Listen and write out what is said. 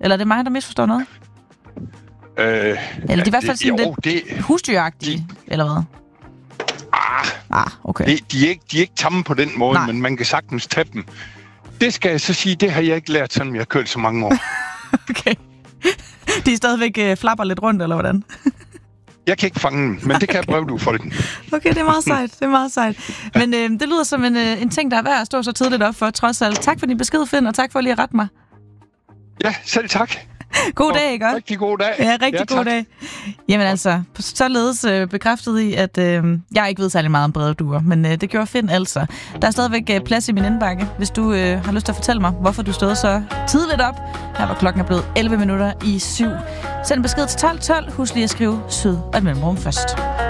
Eller er det mig, der misforstår noget? Eller det er i hvert fald sådan lidt husdyragtigt, eller hvad? Okay. De er ikke tamme på den måde, men man kan sagtens tage dem. Det skal jeg så sige, det har jeg ikke lært, sådan jeg har kørt så mange år. Okay. De er stadigvæk flapper lidt rundt, eller hvordan? Jeg kan ikke fange dem, men det kan jeg prøve, du for den. Okay, det er meget sejt. Men det lyder som en ting, der er værd at stå så tidligt op for, trods alt. Tak for din besked, Finn, og tak for lige at rette mig. Ja, selv tak. God dag, ikke også? Rigtig god dag. Ja, rigtig god dag. Jamen altså, således bekræftet i, at jeg ikke ved særlig meget om brevduer, men det gjorde Finn altså. Der er stadigvæk plads i min indbakke, hvis du har lyst til at fortælle mig, hvorfor du stod så tidligt op. Her var klokken blevet 11:11. Send besked til 1212. Husk lige at skrive syd og et mellemrum først.